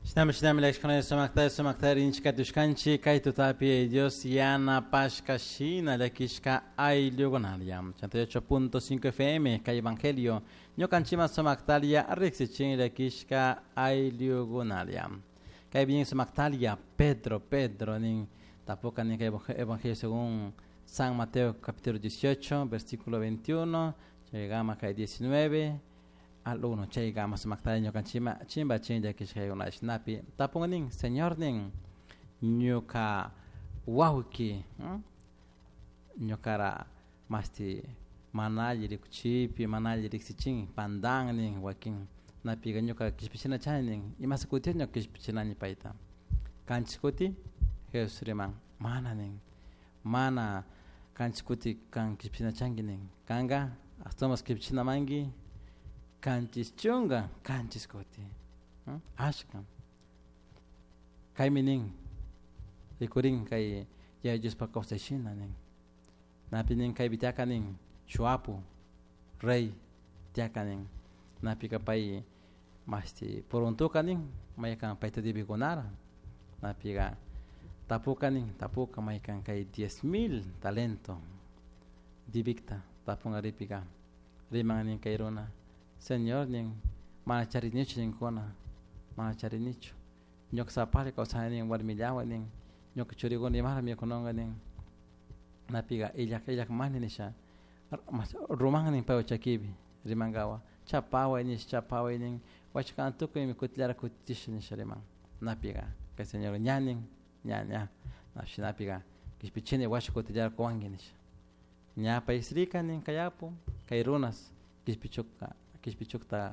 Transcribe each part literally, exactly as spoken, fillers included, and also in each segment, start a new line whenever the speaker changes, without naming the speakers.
Shnam shnam lekshkana samakta samakta rinchka tushkanchi kai tutapi Dios yana pashka shina lekishka ay lugonaliam. ochenta y ocho punto cinco F M kai evangelio. Nyo kanchima samaktalia rixichin lekishka ay lugonaliam. Kai bien samaktalia Pedro Pedro nin tapoka nin kai evangelio según San Mateo capítulo dieciocho versículo veintiuno. Llegamos kai diecinueve. Al uno chay gamas maktaño kanchima chimba chinja kishkay una snapi tapunganing señor ning nyuka wauki nyukara masti manajiri kuchipi manajiri sichin pandang ning waking napi ganyuka kishpichina chaning imaskuti nyuk kishpichina ni paita kanchikuti heusrimang mana ning mana kanchikuti kan kishpichina changining kanga astamos kishpichina mangi kanchis chunga kanchis koti hmm? Ashkam kai mining ikuring kai ya jus pakaw sa shina ning napining kai bitaka ning shuapu rey tiaka ning napika pai masti porontuka ning may kang paita dibi kunara napika tapuka ning tapuka may kang kai diez mil talento dibikta tapunga ripika rimang ning kai rona Señor ning mana cari nicho ning kona mana cari nicho nyok sapale kau sa ning war milyawa ning nyok churi gon di mara mi kononga ning napiga ilyak ilyak mani nisha rumang ning pao chakibi rimangawa chapawa nis chapawa ning wachkan tuko mi kutlara kutish nisha rimang napiga ka Señor nyaning nyanya nashi napiga kispichine wash kutlara kwangi nisha nya paisrika ning kayapo kairunas kispichuka kispichukta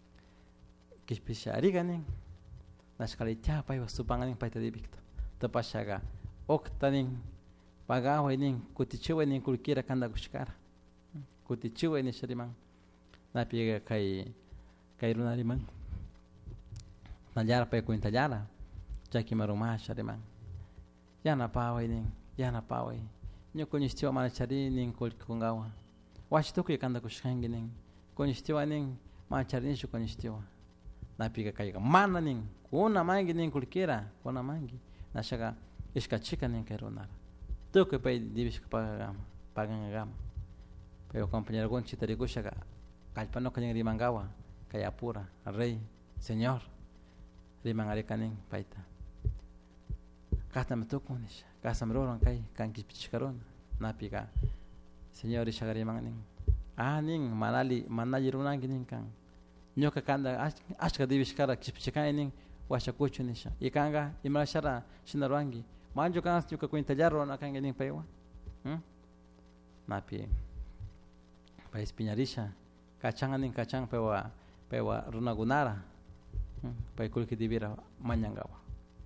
kispishariganing nashkali tiapa iwa supanganing paita dibikto tapashaga oktaning pagawaning kutichiwaning kulkira kanda kushkara kutichiwaning sharimang napiga kai kai runarimang najara pa kuintajara jaki maruma sharimang yana pawaning yana pawai nyokonistiwa mana charining kulkungawa washtuku kanda kushkangining konistiwa ning macharnisho konistiwa napiga kaiga mana ning kuna mangi ning kulkira kuna mangi nashaga iska chika ning kairunara tuko pay dibishka pagama pagangama pero compañero gon chitarigushaga kalpano kanyang rimangawa kaya pura rey señor rimangari kaning paita kata metuko nisha kasa mroron kai kankis pichkaron napiga señor ishagari manganing aning manali manajiruna gining kang nyoka kanda ashka divishkara kispichikaning washakuchu nisha ikanga imashara shinarwangi manjo kans nyoka kuintajaro na kanga ning paiwa hm napi pais pinyarisha kachanga ning kachang pewa pewa runagunara hm pai kulki divira manyangawa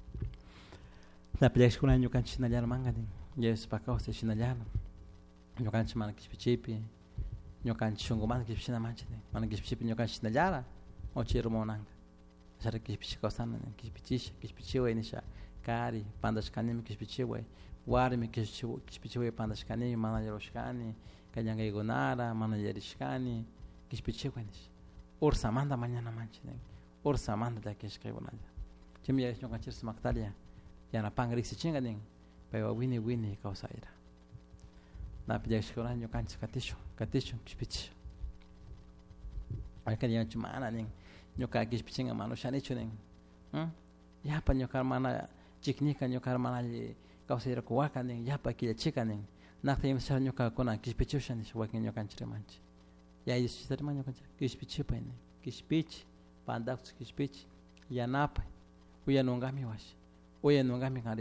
napi yakshkuna nyoka chinajar manga ning yes pakao se chinajar nyoka chimana kispichipi nyokan chungu man kipchina manchine man kipchipi nyokan chinajara ochiru monanga sara kipchika sana kipchisha kipchiwe nisha kari pandashkani kipchiwe wari mi kipchiwe pandashkani manajeroshkani kanyanga igonara manajerishkani kipchiwe nisha ursa manda mañana manchine ursa manda dakishka igonaya chimya nyokan chirsa maktalia yana pangriksi chinganing pewa wini wini kausaira napi shkora nyo kanch katisho katisho kispich alkan yan chumana ning nyo ka kispichinga mano shani chuning hm yapa nyo karmana chiknika nyo karmana li kausira kuwaka ning yapa kia chika ning nakta yim sar nyo ka kona kispicho shani wakin nyo kanch remanchi ya yisitar man nyo kanch kispichi pa ning kispich pandak kispich yanapa uyanungami wash uyanungami